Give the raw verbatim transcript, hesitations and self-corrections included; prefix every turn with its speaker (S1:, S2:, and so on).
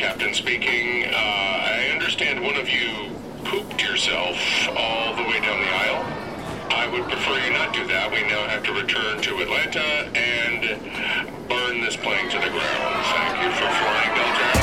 S1: captain speaking. Uh, I understand one of you pooped yourself all the way down the aisle. I would prefer you not do that. We now have to return to Atlanta